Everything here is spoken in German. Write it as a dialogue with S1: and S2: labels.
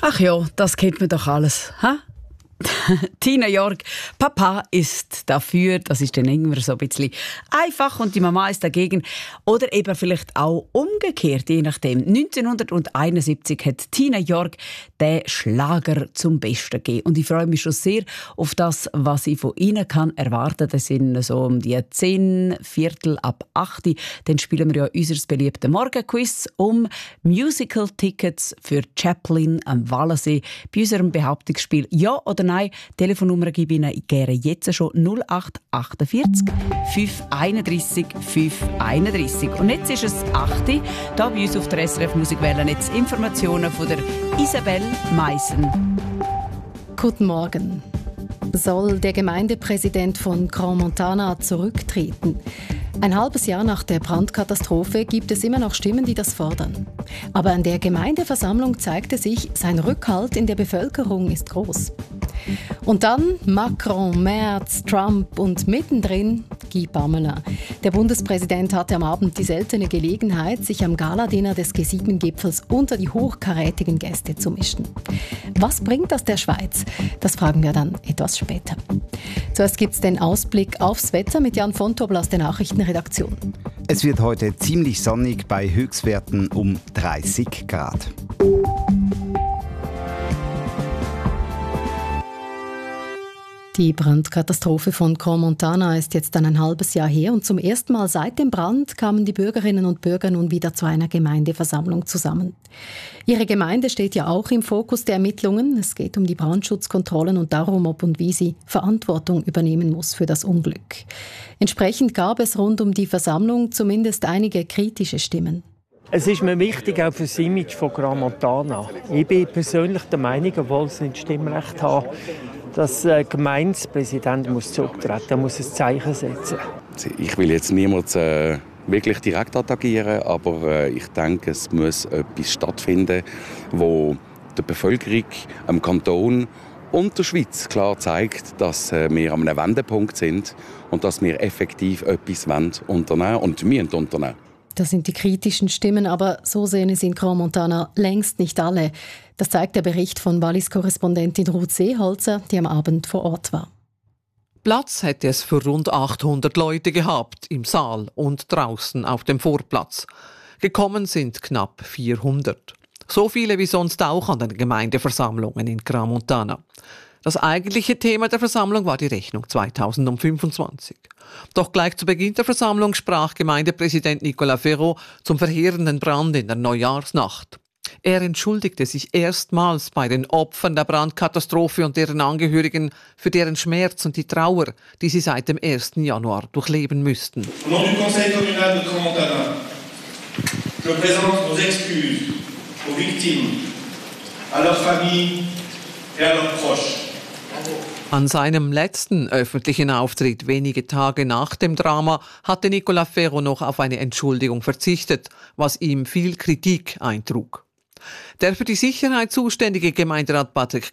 S1: Ach ja, das kennt man doch alles. Ha? Tina York, Papa ist dafür, das ist dann immer so ein bisschen einfach und die Mama ist dagegen. Oder eben vielleicht auch umgekehrt, je nachdem. 1971 hat Tina York den Schlager zum Besten gegeben. Und ich freue mich schon sehr auf das, was ich von Ihnen kann erwarten. Das sind so um die 10, Viertel ab 8. Dann spielen wir ja unser beliebtes Morgenquiz um Musical-Tickets für Chaplin am Wallensee. Bei unserem Behauptungsspiel Ja oder Nein. Telefonnummer gebe ich Ihnen gerne jetzt schon 0848 531 531. Und jetzt ist es 8 Uhr, hier bei uns auf der SRF Musikwelle. Jetzt Informationen von der Isabelle Meissen.
S2: Guten Morgen. Soll der Gemeindepräsident von Crans-Montana zurücktreten? Ein halbes Jahr nach der Brandkatastrophe gibt es immer noch Stimmen, die das fordern. Aber an der Gemeindeversammlung zeigte sich, sein Rückhalt in der Bevölkerung ist groß. Und dann Macron, Merz, Trump und mittendrin Guy Parmelin. Der Bundespräsident hatte am Abend die seltene Gelegenheit, sich am Galadinner des G7-Gipfels unter die hochkarätigen Gäste zu mischen. Was bringt das der Schweiz? Das fragen wir dann etwas später. Zuerst gibt es den Ausblick aufs Wetter mit Jan von Tobel aus der Nachrichtenredaktion.
S3: Es wird heute ziemlich sonnig bei Höchstwerten um 30 Grad.
S2: Die Brandkatastrophe von Crans-Montana ist jetzt dann ein halbes Jahr her und zum ersten Mal seit dem Brand kamen die Bürgerinnen und Bürger nun wieder zu einer Gemeindeversammlung zusammen. Ihre Gemeinde steht ja auch im Fokus der Ermittlungen. Es geht um die Brandschutzkontrollen und darum, ob und wie sie Verantwortung übernehmen muss für das Unglück. Entsprechend gab es rund um die Versammlung zumindest einige kritische Stimmen.
S4: Es ist mir wichtig, auch für das Image von Crans-Montana. Ich bin persönlich der Meinung, obwohl es nicht Stimmrecht hat, dass der Gemeindepräsident zurücktreten muss, ein Zeichen setzen.
S5: Ich will jetzt niemals wirklich direkt attackieren, aber ich denke, es muss etwas stattfinden, wo der Bevölkerung, dem Kanton und der Schweiz klar zeigt, dass wir an einem Wendepunkt sind und dass wir effektiv etwas unternehmen und müssen unternehmen.
S2: Das sind die kritischen Stimmen, aber so sehen es in Crans-Montana längst nicht alle. Das zeigt der Bericht von Wallis-Korrespondentin Ruth Seeholzer, die am Abend vor Ort war.
S6: Platz hätte es für rund 800 Leute gehabt, im Saal und draußen auf dem Vorplatz. Gekommen sind knapp 400. So viele wie sonst auch an den Gemeindeversammlungen in Crans-Montana. Das eigentliche Thema der Versammlung war die Rechnung 2025. Doch gleich zu Beginn der Versammlung sprach Gemeindepräsident Nicolas Ferraud zum verheerenden Brand in der Neujahrsnacht. Er entschuldigte sich erstmals bei den Opfern der Brandkatastrophe und deren Angehörigen für deren Schmerz und die Trauer, die sie seit dem 1. Januar durchleben müssten.
S7: Au nom du Conseil communal de Crans-Montana, je présente nos excuses aux victimes, à leurs familles et à leurs proches.
S6: An seinem letzten öffentlichen Auftritt wenige Tage nach dem Drama hatte Nicolas Ferraud noch auf eine Entschuldigung verzichtet, was ihm viel Kritik eintrug. Der für die Sicherheit zuständige Gemeinderat Patrick